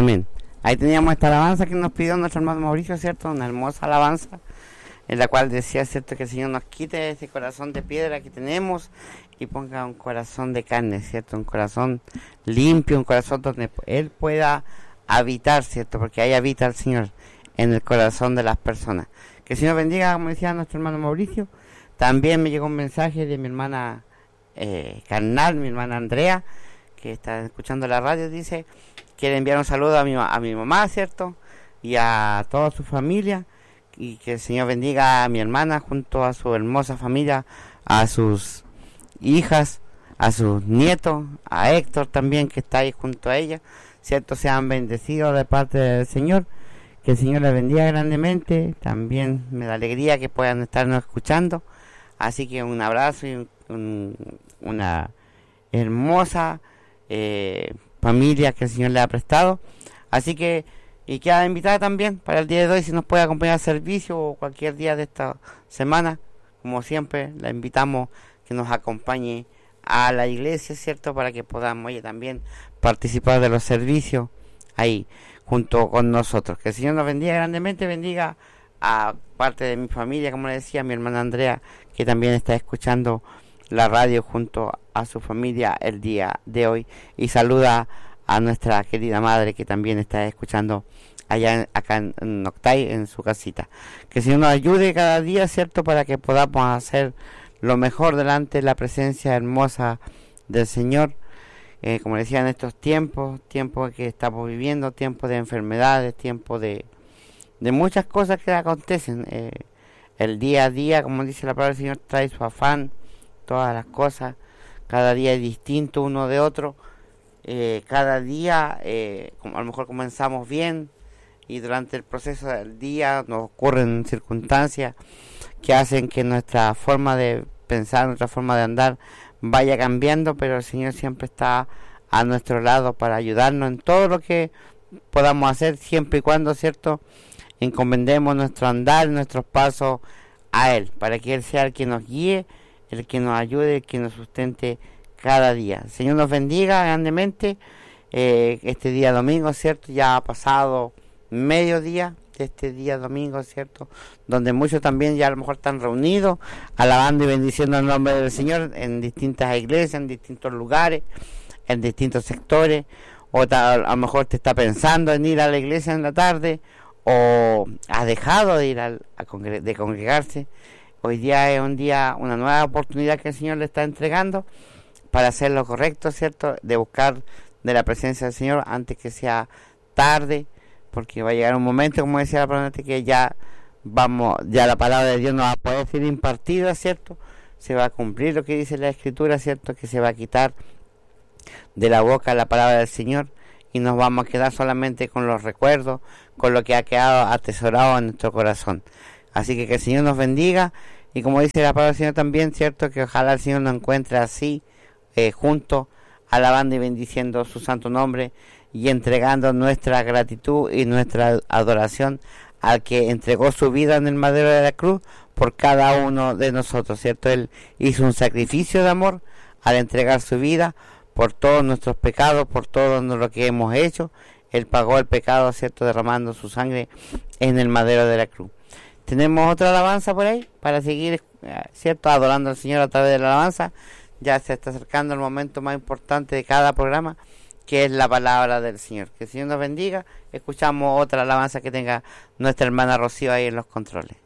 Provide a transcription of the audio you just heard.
Amén. Ahí teníamos esta alabanza que nos pidió nuestro hermano Mauricio, ¿cierto? Una hermosa alabanza en la cual decía, ¿cierto?, que el Señor nos quite ese corazón de piedra que tenemos y ponga un corazón de carne, ¿cierto? Un corazón limpio, un corazón donde Él pueda habitar, ¿cierto? Porque ahí habita el Señor, en el corazón de las personas. Que el Señor bendiga, como decía nuestro hermano Mauricio. También me llegó un mensaje de mi hermana carnal, mi hermana Andrea, que está escuchando la radio. Dice, quiere enviar un saludo a mi mamá, ¿cierto? Y a toda su familia. Y que el Señor bendiga a mi hermana junto a su hermosa familia, a sus hijas, a sus nietos, a Héctor también, que está ahí junto a ella, ¿cierto? Sean bendecidos de parte del Señor. Que el Señor les bendiga grandemente. También me da alegría que puedan estarnos escuchando. Así que un abrazo y una hermosa familia que el Señor le ha prestado. Así que, y queda invitada también para el día de hoy, si nos puede acompañar al servicio o cualquier día de esta semana. Como siempre, la invitamos que nos acompañe a la iglesia, ¿cierto? Para que podamos también participar de los servicios ahí junto con nosotros. Que el Señor nos bendiga grandemente, bendiga a parte de mi familia, como le decía, mi hermana Andrea, que también está escuchando la radio junto a su familia el día de hoy, y saluda a nuestra querida madre que también está escuchando acá en Octay, en su casita. Que el Señor nos ayude cada día, ¿cierto?, para que podamos hacer lo mejor delante de la presencia hermosa del Señor. Como decía, en estos tiempos que estamos viviendo, tiempos de enfermedades, tiempos de muchas cosas que acontecen. El día a día, como dice la palabra del Señor, trae su afán, todas las cosas. Cada día es distinto uno de otro. Cada día, a lo mejor comenzamos bien, y durante el proceso del día nos ocurren circunstancias que hacen que nuestra forma de pensar, nuestra forma de andar vaya cambiando, pero el Señor siempre está a nuestro lado para ayudarnos en todo lo que podamos hacer, siempre y cuando, ¿cierto?, encomendemos nuestro andar, nuestros pasos a Él, para que Él sea el que nos guíe, el que nos ayude, el que nos sustente cada día. El Señor nos bendiga grandemente. Este día domingo, ¿cierto?, ya ha pasado mediodía de este día domingo, ¿cierto?, donde muchos también ya a lo mejor están reunidos, alabando y bendiciendo el nombre del Señor en distintas iglesias, en distintos lugares, en distintos sectores. O a lo mejor te está pensando en ir a la iglesia en la tarde, o ha dejado de ir de congregarse. Hoy día es un día, una nueva oportunidad que el Señor le está entregando para hacer lo correcto, ¿cierto?, de buscar de la presencia del Señor antes que sea tarde, porque va a llegar un momento, como decía la palabra, que ya la palabra de Dios no va a poder ser impartida, ¿cierto? Se va a cumplir lo que dice la Escritura, ¿cierto?, que se va a quitar de la boca la palabra del Señor, y nos vamos a quedar solamente con los recuerdos, con lo que ha quedado atesorado en nuestro corazón. Así que el Señor nos bendiga, y como dice la palabra del Señor también, ¿cierto?, que ojalá el Señor nos encuentre así, juntos, alabando y bendiciendo su santo nombre, y entregando nuestra gratitud y nuestra adoración al que entregó su vida en el madero de la cruz por cada uno de nosotros, ¿cierto? Él hizo un sacrificio de amor al entregar su vida por todos nuestros pecados, por todo lo que hemos hecho. Él pagó el pecado, ¿cierto?, derramando su sangre en el madero de la cruz. Tenemos otra alabanza por ahí para seguir, ¿cierto?, adorando al Señor a través de la alabanza. Ya se está acercando el momento más importante de cada programa, que es la palabra del Señor. Que el Señor nos bendiga. Escuchamos otra alabanza que tenga nuestra hermana Rocío ahí en los controles.